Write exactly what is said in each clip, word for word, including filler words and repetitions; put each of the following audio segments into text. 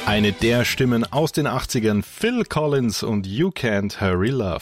Eine der Stimmen aus den achtzigern, Phil Collins und You Can't Hurry Love.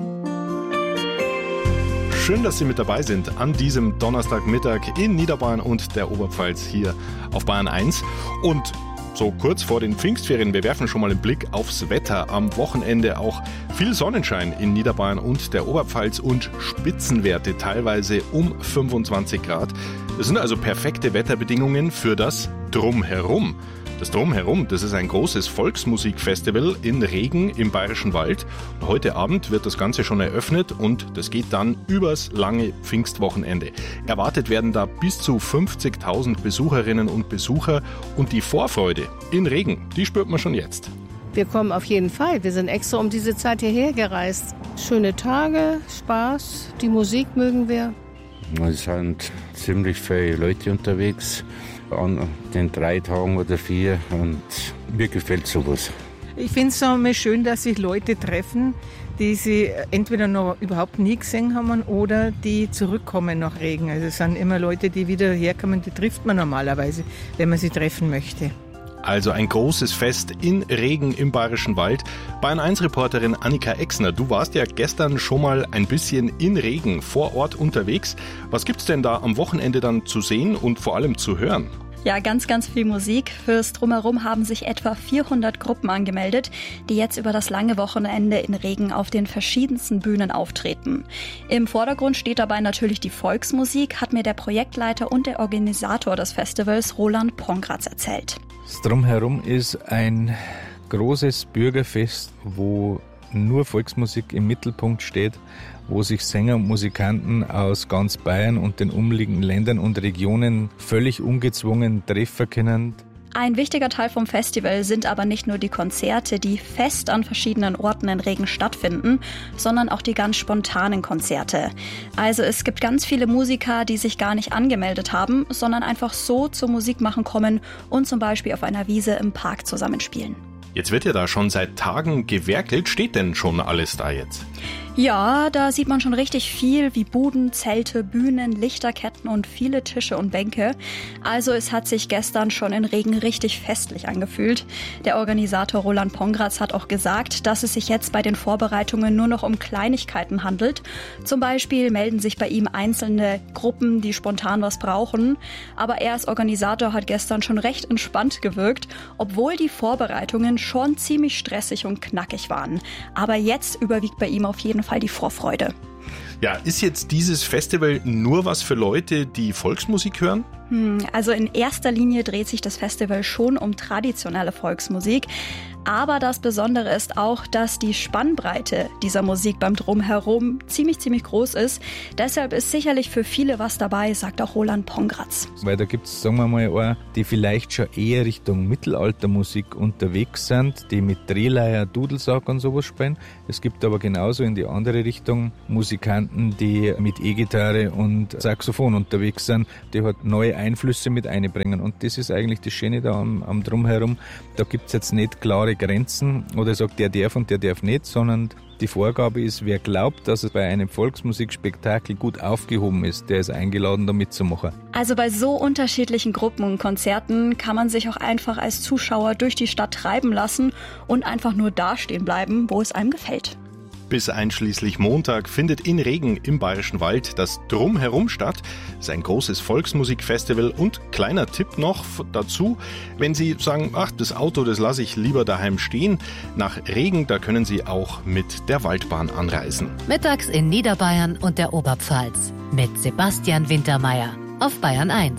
Schön, dass Sie mit dabei sind an diesem Donnerstagmittag in Niederbayern und der Oberpfalz hier auf Bayern eins. Und so kurz vor den Pfingstferien, wir werfen schon mal einen Blick aufs Wetter. Am Wochenende auch viel Sonnenschein in Niederbayern und der Oberpfalz und Spitzenwerte teilweise um fünfundzwanzig Grad. Das sind also perfekte Wetterbedingungen für das Drumherum. Das Drumherum, das ist ein großes Volksmusikfestival in Regen im Bayerischen Wald. Und heute Abend wird das Ganze schon eröffnet und das geht dann übers lange Pfingstwochenende. Erwartet werden da bis zu fünfzigtausend Besucherinnen und Besucher und die Vorfreude in Regen, die spürt man schon jetzt. Wir kommen auf jeden Fall. Wir sind extra um diese Zeit hierher gereist. Schöne Tage, Spaß, die Musik mögen wir. Es sind ziemlich viele Leute unterwegs. An den drei Tagen oder vier und mir gefällt sowas. Ich finde es einmal schön, dass sich Leute treffen, die sie entweder noch überhaupt nie gesehen haben oder die zurückkommen nach Regen. Also es sind immer Leute, die wieder herkommen, die trifft man normalerweise, wenn man sie treffen möchte. Also ein großes Fest in Regen im Bayerischen Wald. Bayern eins Reporterin Annika Exner, du warst ja gestern schon mal ein bisschen in Regen vor Ort unterwegs. Was gibt's denn da am Wochenende dann zu sehen und vor allem zu hören? Ja, ganz, ganz viel Musik. Fürs Drumherum haben sich etwa vierhundert Gruppen angemeldet, die jetzt über das lange Wochenende in Regen auf den verschiedensten Bühnen auftreten. Im Vordergrund steht dabei natürlich die Volksmusik, hat mir der Projektleiter und der Organisator des Festivals, Roland Pongratz, erzählt. Das Drumherum ist ein großes Bürgerfest, wo nur Volksmusik im Mittelpunkt steht, wo sich Sänger und Musikanten aus ganz Bayern und den umliegenden Ländern und Regionen völlig ungezwungen treffen können. Ein wichtiger Teil vom Festival sind aber nicht nur die Konzerte, die fest an verschiedenen Orten in Regen stattfinden, sondern auch die ganz spontanen Konzerte. Also es gibt ganz viele Musiker, die sich gar nicht angemeldet haben, sondern einfach so zum Musikmachen kommen und zum Beispiel auf einer Wiese im Park zusammenspielen. Jetzt wird ja da schon seit Tagen gewerkelt. Steht denn schon alles da jetzt? Ja, da sieht man schon richtig viel wie Buden, Zelte, Bühnen, Lichterketten und viele Tische und Bänke. Also es hat sich gestern schon in Regen richtig festlich angefühlt. Der Organisator Roland Pongratz hat auch gesagt, dass es sich jetzt bei den Vorbereitungen nur noch um Kleinigkeiten handelt. Zum Beispiel melden sich bei ihm einzelne Gruppen, die spontan was brauchen. Aber er als Organisator hat gestern schon recht entspannt gewirkt, obwohl die Vorbereitungen schon ziemlich stressig und knackig waren. Aber jetzt überwiegt bei ihm auf jeden Fall die Vorfreude. Ja, ist jetzt dieses Festival nur was für Leute, die Volksmusik hören? Hm, also in erster Linie dreht sich das Festival schon um traditionelle Volksmusik. Aber das Besondere ist auch, dass die Spannbreite dieser Musik beim Drumherum ziemlich, ziemlich groß ist. Deshalb ist sicherlich für viele was dabei, sagt auch Roland Pongratz. Weil da gibt es, sagen wir mal, auch, die vielleicht schon eher Richtung Mittelaltermusik unterwegs sind, die mit Drehleier, Dudelsack und sowas spielen. Es gibt aber genauso in die andere Richtung Musikanten, die mit E-Gitarre und Saxophon unterwegs sind, die halt neue Einflüsse mit einbringen. Und das ist eigentlich das Schöne da am, am Drumherum. Da gibt es jetzt nicht klare Grenzen oder sagt, der darf und der darf nicht, sondern die Vorgabe ist, wer glaubt, dass es bei einem Volksmusikspektakel gut aufgehoben ist, der ist eingeladen, da mitzumachen. Also bei so unterschiedlichen Gruppen und Konzerten kann man sich auch einfach als Zuschauer durch die Stadt treiben lassen und einfach nur dastehen bleiben, wo es einem gefällt. Bis einschließlich Montag findet in Regen im Bayerischen Wald das Drumherum statt. Das ist ein großes Volksmusikfestival und kleiner Tipp noch dazu, wenn Sie sagen, ach, das Auto, das lasse ich lieber daheim stehen. Nach Regen, da können Sie auch mit der Waldbahn anreisen. Mittags in Niederbayern und der Oberpfalz mit Sebastian Wintermeyer auf Bayern eins.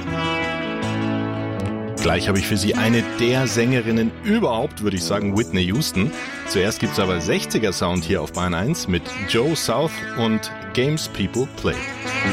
Gleich habe ich für Sie eine der Sängerinnen überhaupt, würde ich sagen, Whitney Houston. Zuerst gibt es aber sechziger Sound hier auf Bayern eins mit Joe South und Games People Play.